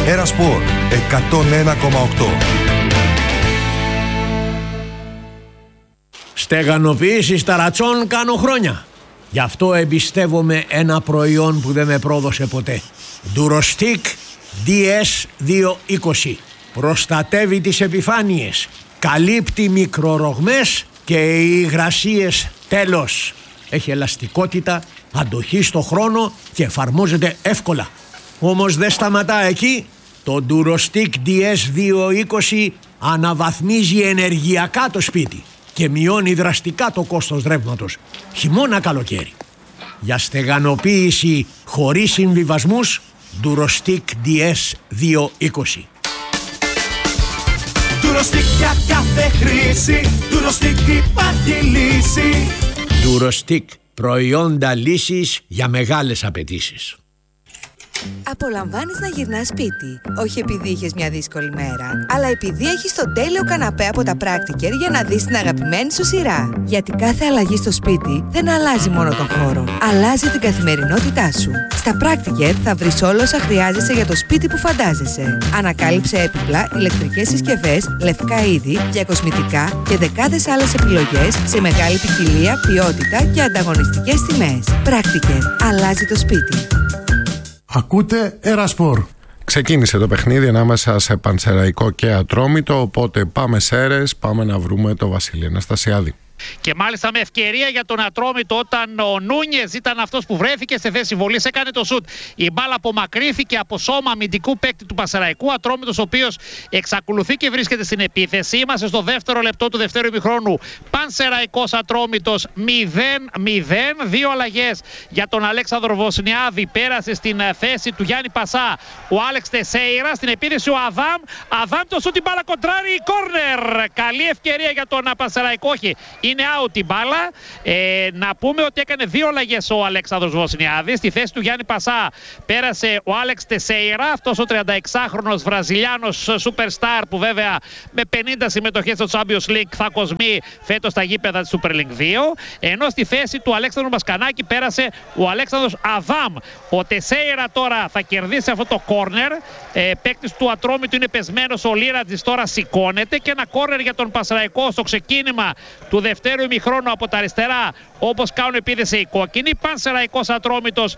Ερασπορ 101,8. Στεγανοποίηση ταρατσών κάνω χρόνια. Γι' αυτό εμπιστεύομαι ένα προϊόν που δεν με πρόδωσε ποτέ. Durostic DS220. Προστατεύει τις επιφάνειες, καλύπτει μικρορογμές και υγρασίες τέλος. Έχει ελαστικότητα, αντοχή στο χρόνο και εφαρμόζεται εύκολα. Όμως δεν σταματά εκεί. Το Durostic DS220 αναβαθμίζει ενεργειακά το σπίτι και μειώνει δραστικά το κόστος ρεύματος, χειμώνα καλοκαίρι. Για στεγανοποίηση χωρίς συμβιβασμούς, Durostic DS220. Durostic για κάθε χρήση, Durostic υπάρχει λύση. Durostic, προϊόντα λύσης για μεγάλες απαιτήσεις. Απολαμβάνεις να γυρνάς σπίτι, όχι επειδή είχες μια δύσκολη μέρα, αλλά επειδή έχεις τον τέλειο καναπέ από τα Practiker για να δεις την αγαπημένη σου σειρά. Γιατί κάθε αλλαγή στο σπίτι δεν αλλάζει μόνο τον χώρο, αλλάζει την καθημερινότητά σου. Στα Practiker θα βρεις όλα όσα χρειάζεσαι για το σπίτι που φαντάζεσαι. Ανακάλυψε έπιπλα, ηλεκτρικές συσκευές, λευκά είδη, διακοσμητικά και δεκάδες άλλες επιλογές σε μεγάλη ποικιλία, ποιότητα και ανταγωνιστικές τιμές. Practiker. Αλλάζει το σπίτι. Ακούτε Ερασπορ. Ξεκίνησε το παιχνίδι ανάμεσα σε Πανσεραϊκό και Ατρόμητο, οπότε πάμε Σέρες, πάμε να βρούμε το Βασίλη Αναστασιάδη. Και μάλιστα με ευκαιρία για τον Ατρόμητο, όταν ο Νούνιες ήταν αυτός που βρέθηκε σε θέση βολής, έκανε το σουτ. Η μπάλα απομακρύθηκε από σώμα αμυντικού παίκτη του Πανσεραϊκού. Ατρόμητος, ο οποίος εξακολουθεί και βρίσκεται στην επίθεση. Είμαστε στο δεύτερο λεπτό του δευτέρου ημιχρόνου. Πανσεραϊκός Ατρόμητος 0-0. Δύο αλλαγές για τον Αλέξανδρο Βοσνιάδη. Πέρασε στην θέση του Γιάννη Πασά ο Άλεξ Τεσέιρα. Στην επίθεση ο Αδάμ. Αδάμ το σουτ, την μπάλα κοντράρει, κόρνερ. Καλή ευκαιρία για τον Πανσεραϊκό. Είναι out η μπάλα. Να πούμε ότι έκανε δύο αλλαγές ο Αλέξανδρος Βοσνιάδης. Στη θέση του Γιάννη Πασά πέρασε ο Άλεξ Τεσέιρα, αυτός ο 36χρονος Βραζιλιάνος superstar που βέβαια με 50 συμμετοχές στο Champions League θα κοσμεί φέτος στα γήπεδα της Super League 2. Ενώ στη θέση του Αλέξανδρου Μασκανάκη πέρασε ο Αλέξανδρος Αδάμ. Ο Τεσέιρα τώρα θα κερδίσει αυτό το κόρνερ. Παίκτης του Ατρόμητου είναι πεσμένος, ο Λίρατζης τώρα σηκώνεται και ένα κόρνερ για τον Πανσεραϊκό στο ξεκίνημα του δευτέρου ημιχρόνου από τα αριστερά, όπως κάνουν επίθεση οι κόκκινοι. Πανσεραϊκός Ατρόμητος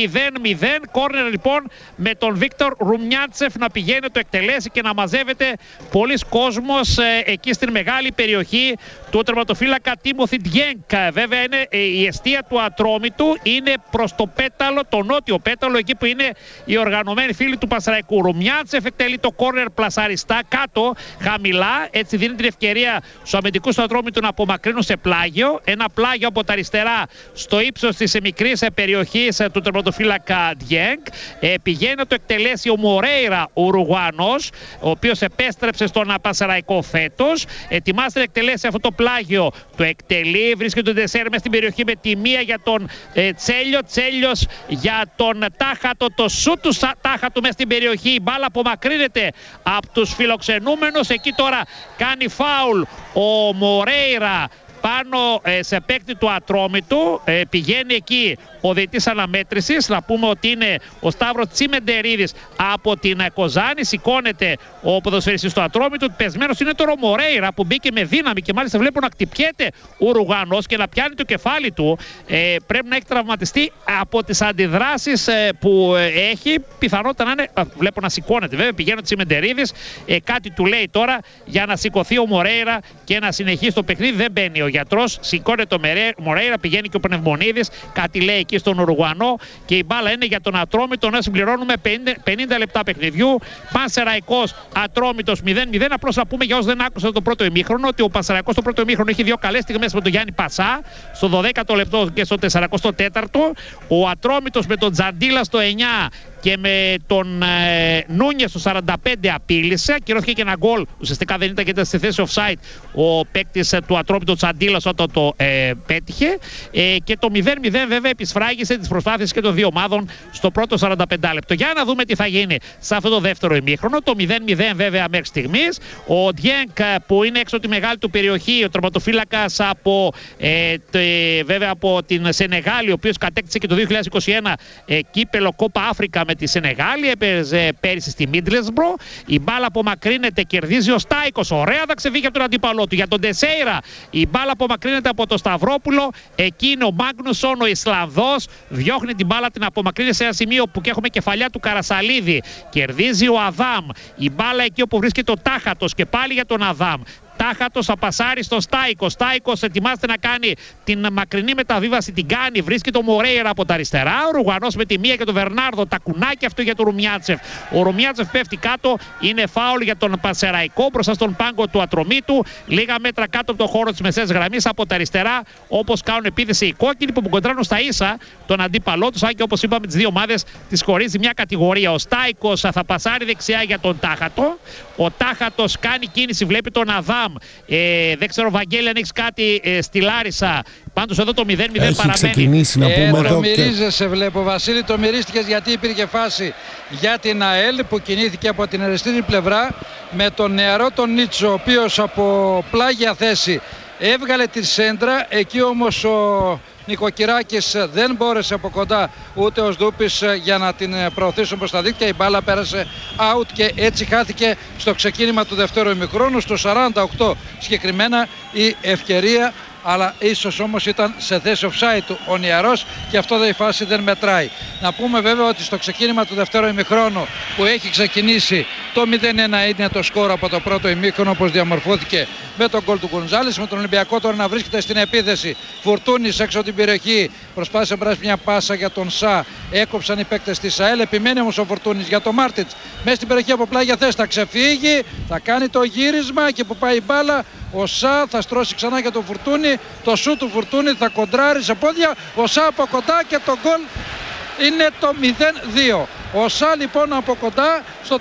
0-0. Κόρνερ λοιπόν με τον Βίκτορ Ρουμνιάτσεφ να πηγαίνει το εκτελέσει και να μαζεύεται πολλής κόσμος εκεί στην μεγάλη περιοχή του τερματοφύλακα Τίμωθη Ντιέγκ. Βέβαια είναι η εστία του Ατρόμητου, είναι προς το πέταλο, το νότιο πέταλο, εκεί που είναι οι οργανωμένοι φίλοι του Πανσεραϊκού. Ρουμνιάτσεφ εκτελεί το κόρνερ πλασαριστά κάτω, χαμηλά, έτσι δίνει την ευκαιρία στους αμυντικούς του Ατρόμητου να απομακρύνουν σε πλάγιο. Ένα πλάγιο από τα αριστερά στο ύψος της μικρής περιοχής του τερματοφύλακα Ντιέγκ. Πηγαίνει να το εκτελέσει ο Μορέιρα, ο Ουρουγουανός, ο οποίος επέστρεψε στον Πανσεραϊκό φέτος. Ετοιμάζεται να εκτελέσει αυτό το πλάγιο. Το εκτελεί, βρίσκεται το Ντεσέρ μέσα στην περιοχή με τη μία για τον Τσέλιο. Τσέλιος για τον Τάχατο. Το σούτ του Τάχατου μέσα στην περιοχή. Η μπάλα απομακρύνεται από τους φιλοξενούμενους. Εκεί τώρα κάνει φάουλ ο Μορέιρα πάνω σε παίκτη του Ατρόμητου. Πηγαίνει εκεί ο διαιτητής αναμέτρησης. Να πούμε ότι είναι ο Σταύρος Τσιμεντερίδης από την Κοζάνη. Σηκώνεται ο ποδοσφαιριστής του Ατρόμητου. Πεσμένος είναι τώρα ο Μορέιρα που μπήκε με δύναμη και μάλιστα βλέπω να χτυπιέται ο Ουρουγανός και να πιάνει το κεφάλι του. Πρέπει να έχει τραυματιστεί από τις αντιδράσεις που έχει. Πιθανότητα να είναι. Βλέπω να σηκώνεται βέβαια. Πηγαίνει ο Τσιμεντερίδης. Κάτι του λέει τώρα για να σηκωθεί ο Μορέιρα και να συνεχίσει το παιχνίδι. Δεν μπαίνει ο γιατρός. Σηκώνεται ο Μορέιρα. Πηγαίνει και ο Πνευμονίδης. Κάτι λέει εκεί στον Ουρουγουανό και η μπάλα είναι για τον Ατρόμητο. Να συμπληρώνουμε 50 λεπτά παιχνιδιού. Πανσεραϊκός Ατρόμητος 0-0. Απλώς να πούμε για όσους δεν άκουσαν το πρώτο ημίχρονο ότι ο Πανσεραϊκός στο πρώτο ημίχρονο είχε δύο καλές στιγμές με τον Γιάννη Πασά στο 12ο λεπτό και στο 44ο. Ο Ατρόμητος με τον Τζαντίλα στο 9 και με τον Νούνιες στο 45 απείλησε. Ακυρώθηκε και ένα γκολ. Ουσιαστικά δεν ήταν και ήταν στη θέση offside ο παίκτης του Ατρόμητου Τσαντίλας όταν το πέτυχε. Και το 0-0 βέβαια επισφράγισε τις προσπάθειες και των δύο ομάδων στο πρώτο 45 λεπτό. Για να δούμε τι θα γίνει σε αυτό το δεύτερο ημίχρονο. Το 0-0 βέβαια μέχρι στιγμής. Ο Ντιέγκ που είναι έξω τη μεγάλη του περιοχή, ο τερματοφύλακας βέβαια από την Σενεγάλη, ο οποίος κατέκτησε και το 2021 κύπελο Κόπα Αφρικα με με τη Σενεγάλη, έπαιζε πέρυσι στη Μίντλεσμπρο. Η μπάλα απομακρύνεται, κερδίζει ο Στάικος. Ωραία, θα ξεφύγει από τον αντίπαλό του. Για τον Τεσέιρα, η μπάλα απομακρύνεται από τον Σταυρόπουλο. Εκεί είναι ο Μάγνουσον, ο Ισλανδός. Διώχνει την μπάλα, την απομακρύνει σε ένα σημείο που έχουμε κεφαλιά του Καρασαλίδη. Κερδίζει ο Αδάμ. Η μπάλα εκεί όπου βρίσκεται ο Τάχατος και πάλι για τον Αδάμ. Τάχατος θα πασάρει στο Στάικο. Στάικος ετοιμάζεται να κάνει την μακρινή μεταβίβαση. Την κάνει. Βρίσκει τον Μορέιρα από τα αριστερά. Ο Ρουγανός με τη μία και τον Βερνάρδο. Τα κουνάκι αυτό για τον Ρουμιάτσεφ. Ο Ρουμιάτσεφ πέφτει κάτω. Είναι φάουλ για τον Πανσεραϊκό μπροστά στον πάγκο του Ατρομήτου. Λίγα μέτρα κάτω από το χώρο της μεσαίας γραμμής από τα αριστερά. Όπως κάνουν επίθεση οι κόκκινοι που κοντράρουν στα ίσα τον αντίπαλό τους. Αν και όπως είπαμε, τις δύο ομάδες τις χωρίζει μια κατηγορία. Ο Στάικος θα πασάρει δεξιά για τον Τάχατο. Ο Τάχατος κάνει κίνηση, βλέπει τον Αδάμ. Δεν ξέρω, Βαγγέλη, αν έχεις κάτι στη Λάρισα. Πάντως εδώ το 0-0 παραμένει. Ξεκινήσει να πούμε το εδώ. μυρίζεσαι, βλέπω, Βασίλη, το μυρίστηκες γιατί υπήρχε φάση για την ΑΕΛ που κινήθηκε από την αριστερή πλευρά με τον νεαρό τον Νίτσο, ο οποίος από πλάγια θέση έβγαλε τη σέντρα. Εκεί όμως ο Νικοκυράκης δεν μπόρεσε από κοντά, ούτε ο Σδούπης, για να την προωθήσουν προς τα δίκτυα. Η μπάλα πέρασε out και έτσι χάθηκε στο ξεκίνημα του δεύτερου ημιχρόνου. Στο 48 συγκεκριμένα η ευκαιρία, αλλά ίσως όμως ήταν σε θέση offside του ο Νιαρός και αυτό η φάση δεν μετράει. Να πούμε βέβαια ότι στο ξεκίνημα του δεύτερου ημιχρόνου που έχει ξεκινήσει το 0-1 είναι το σκορ από το πρώτο ημίχρονο, όπως διαμορφώθηκε με τον γκολ του Γκονζάλης. Με τον Ολυμπιακό τώρα να βρίσκεται στην επίθεση. Φουρτούνης έξω από την περιοχή, προσπάθησε να περάσει μια πάσα για τον Σα. Έκοψαν οι παίκτες της ΑΕΛ. Επιμένει όμως ο Φουρτούνης για τον Μάρτιτς. Μέσα στην περιοχή από πλάγια θέση θα ξεφύγει, θα κάνει το γύρισμα και που πάει η μπάλα. Ο Σα θα στρώσει ξανά για τον Φουρτούνη. Το σου του Φουρτούνη θα κοντράρει σε πόδια. Ο Σα από κοντά και το γκολ είναι το 0-2. Ο Σα λοιπόν από κοντά στο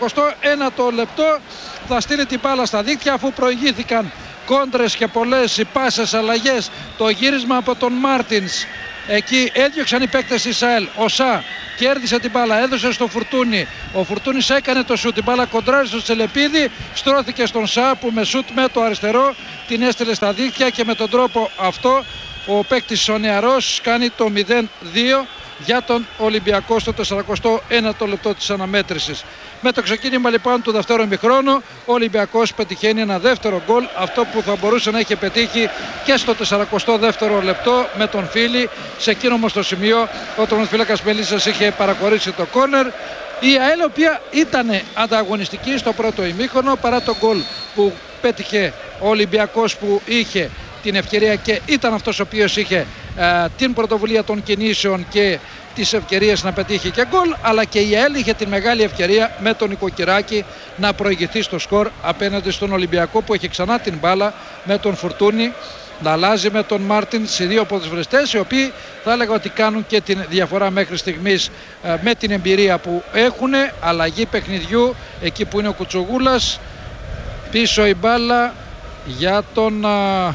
41ο λεπτό θα στείλει την μπάλα στα δίκτυα, αφού προηγήθηκαν κόντρες και πολλές πάσες, αλλαγές. Το γύρισμα από τον Μάρτινς. Εκεί έδιωξαν οι παίκτες της ΑΕΛ. Ο Σα κέρδισε την μπάλα, έδωσε στο Φουρτούνη. Ο Φουρτούνης έκανε το σουτ. Την μπάλα κοντράρει στο Τσελεπίδη. Στρώθηκε στον Σα που με σουτ με το αριστερό την έστειλε στα δίκτυα και με τον τρόπο αυτό ο παίκτης ο Νεαρός κάνει το 0-2 για τον Ολυμπιακό στο 41ο λεπτό της αναμέτρησης. Με το ξεκίνημα λοιπόν του δεύτερου ημιχρόνου ο Ολυμπιακός πετυχαίνει ένα δεύτερο γκολ, αυτό που θα μπορούσε να είχε πετύχει και στο 42ο λεπτό με τον Φίλη. Σε εκείνο όμως το σημείο ο τερματοφύλακας Μελισσας είχε παραχωρήσει το κόρνερ. Η ΑΕΛ, η οποία ήταν ανταγωνιστική στο πρώτο ημίχρονο, παρά το γκολ που πέτυχε ο Ολυμπιακός, που είχε την ευκαιρία και ήταν αυτός ο οποίος είχε την πρωτοβουλία των κινήσεων και τις ευκαιρίες να πετύχει και γκολ, αλλά και η ΑΕΛ είχε την μεγάλη ευκαιρία με τον Νικοκυράκη να προηγηθεί στο σκορ απέναντι στον Ολυμπιακό, που έχει ξανά την μπάλα με τον Φουρτούνη να αλλάζει με τον Μάρτιν, οι δύο ποδοσφαιριστές οι οποίοι θα έλεγα ότι κάνουν και την διαφορά μέχρι στιγμής με την εμπειρία που έχουν. Αλλαγή παιχνιδιού εκεί που είναι ο Κουτσογούλας, πίσω η μπάλα για τον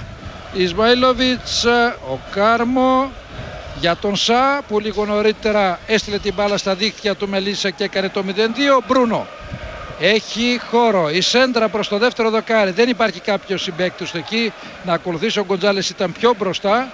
Ισμαήλοβιτς, ο Κάρμο για τον Σα που λίγο νωρίτερα έστειλε την μπάλα στα δίχτυα του Μελίσσα και έκανε το 0-2. Μπρούνο έχει χώρο, η σέντρα προς το δεύτερο δοκάρι, δεν υπάρχει κάποιος συμπαίκτης εκεί να ακολουθήσει. Ο Γκοντζάλες ήταν πιο μπροστά.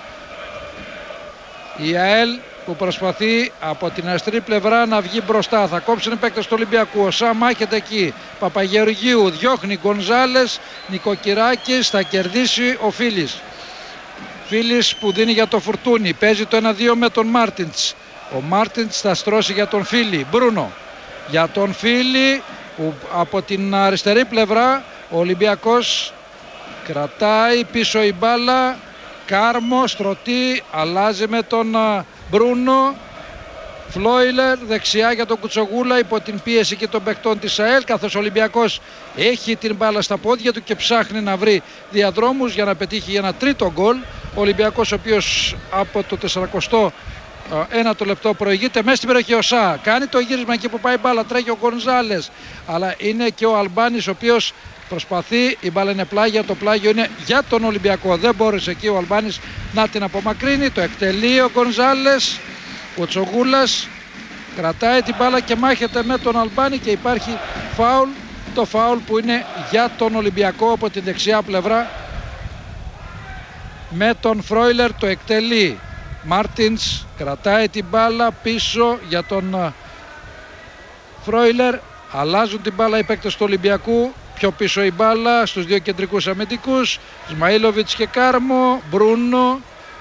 Η ΑΕΛ που προσπαθεί από την αριστερή πλευρά να βγει μπροστά, θα κόψουν οι παίκτες του Ολυμπιακού. Ο Σα μάχεται εκεί, Παπαγεωργίου διώχνει, Γκονζάλες, Νικοκυράκης, θα κερδίσει ο Φίλης. Φίλης που δίνει για το Φουρτούνι, παίζει το 1-2 με τον Μάρτινς. Ο Μάρτινς θα στρώσει για τον Φίλη. Μπρούνο για τον Φίλη που από την αριστερή πλευρά ο Ολυμπιακός κρατάει πίσω η μπάλα. Κάρμο στρωτή, αλλάζει με τον Μπρούνο. Φλόιλερ δεξιά για τον Κουτσογούλα υπό την πίεση και των παιχτών της ΑΕΛ, καθώς ο Ολυμπιακός έχει την μπάλα στα πόδια του και ψάχνει να βρει διαδρόμους για να πετύχει για ένα τρίτο γκολ. Ο Ολυμπιακός, ο οποίος από το 41ο λεπτό προηγείται μέσα στην περιοχή. Ο Σα κάνει το γύρισμα εκεί που πάει η μπάλα, τρέχει ο Γκονζάλες, αλλά είναι και ο Αλμπάνης ο οποίος προσπαθεί, η μπάλα είναι πλάγια, το πλάγιο είναι για τον Ολυμπιακό, δεν μπόρεσε εκεί ο Αλμπάνης να την απομακρύνει. Το εκτελεί ο Γκονζάλες. Ο Τσογούλας κρατάει την μπάλα και μάχεται με τον Αλμπάνη και υπάρχει φάουλ, το φάουλ που είναι για τον Ολυμπιακό από την δεξιά πλευρά με τον Φρόιλερ. Το εκτελεί Μάρτινς, κρατάει την μπάλα πίσω για τον Φρόιλερ. Αλλάζουν την μπάλα οι παίκτες του Ολυμπιακού. Πιο πίσω η μπάλα στους δύο κεντρικούς αμυντικούς, Ισμαήλοβιτς και Κάρμο. Μπρούνο.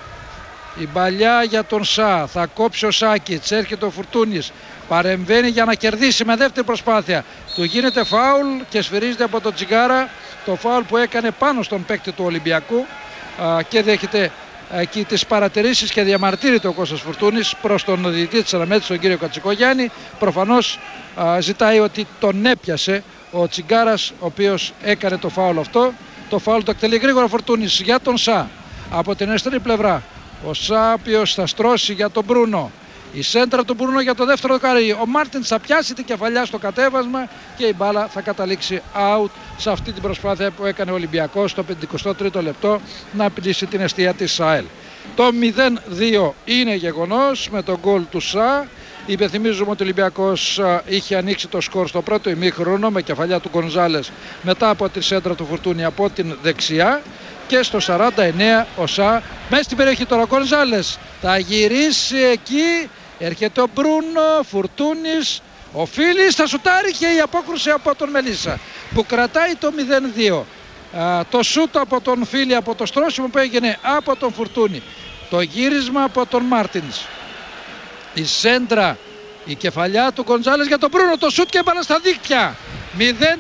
Η μπαλιά για τον Σα. Θα κόψει ο Σάκιτς. Έρχεται ο Φουρτούνης. Παρεμβαίνει για να κερδίσει με δεύτερη προσπάθεια. Του γίνεται φάουλ και σφυρίζεται από τον Τσιγκάρα. Το φάουλ που έκανε πάνω στον παίκτη του Ολυμπιακού. Και δέχεται εκεί τις παρατηρήσεις και διαμαρτύρεται ο Κώστας Φουρτούνης προς τον διαιτητή της αναμέτρησης, τον κύριο Κατσικογιάννη. Προφανώς ζητάει ότι τον έπιασε ο Τσιγκάρας, ο οποίος έκανε το φάουλ αυτό. Το φάουλ το εκτελεί γρήγορα Φουρτούνης για τον Σα. Από την αριστερή πλευρά ο Σα, ο οποίος θα στρώσει για τον Μπρούνο. Η σέντρα του Μπρούνο για το δεύτερο δοκάρι. Ο Μάρτινς θα πιάσει την κεφαλιά στο κατέβασμα και η μπάλα θα καταλήξει out σε αυτή την προσπάθεια που έκανε ο Ολυμπιακός στο 53ο λεπτό να απειλήσει την εστία της ΑΕΛ. Το 0-2 είναι γεγονός με τον γκολ του Σα. Υπενθυμίζουμε ότι ο Ολυμπιακός είχε ανοίξει το σκορ στο πρώτο ημίχρονο με κεφαλιά του Γκονζάλες μετά από τη σέντρα του Φουρτούνη από την δεξιά. Και στο 49 ο Σα μέσα στην περιοχή τώρα ο Γκονζάλες θα γυρίσει εκεί. Έρχεται ο Μπρούνο, Φουρτούνης, ο Φίλης θα σουτάρει και η απόκρουση από τον Μελίσσα που κρατάει το 0-2. Το σούτ από τον Φίλη, από το στρώσιμο που έγινε από τον Φουρτούνη. Το γύρισμα από τον Μάρτινς. Η σέντρα, η κεφαλιά του Γκονζάλες για τον Μπρούνο, το σούτ και μπάλα στα δίκτυα. 0-3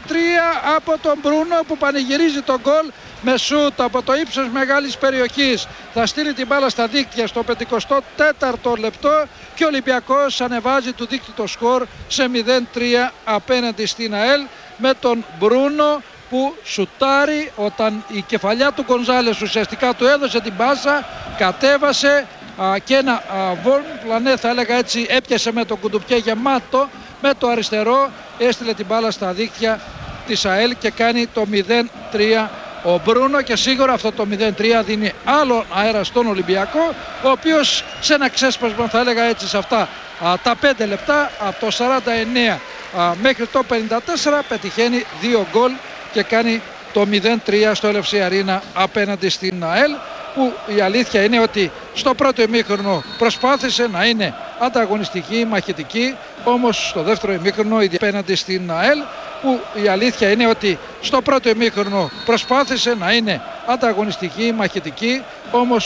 από τον Μπρούνο που πανηγυρίζει τον γκολ με σούτ από το ύψος μεγάλης περιοχής. Θα στείλει την μπάλα στα δίκτυα στο 54ο λεπτό και ο Ολυμπιακός ανεβάζει του δίκτυου το σκορ σε 0-3 απέναντι στην ΑΕΛ με τον Μπρούνο που σουτάρει όταν η κεφαλιά του Γκονζάλες ουσιαστικά του έδωσε την πάσα, κατέβασε και ένα πλανέ θα έλεγα έτσι, έπιασε με το κουντουπιέ γεμάτο με το αριστερό, έστειλε την μπάλα στα δίκτυα της ΑΕΛ και κάνει το 0-3 ο Μπρούνο και σίγουρα αυτό το 0-3 δίνει άλλο αέρα στον Ολυμπιακό, ο οποίος σε ένα ξέσπασμα θα έλεγα έτσι σε αυτά τα 5 λεπτά από το 49 μέχρι το 54 πετυχαίνει 2 γκολ και κάνει το 0-3 στο LFC Arena απέναντι στην ΑΕΛ, που η αλήθεια είναι ότι στο πρώτο ημίχρονο προσπάθησε να είναι ανταγωνιστική, μαχητική, όμως στο δεύτερο ημίχρονο απέναντι στην ΑΕΛ, που η αλήθεια είναι ότι στο πρώτο ημίχρονο προσπάθησε να είναι ανταγωνιστική, μαχητική, όμως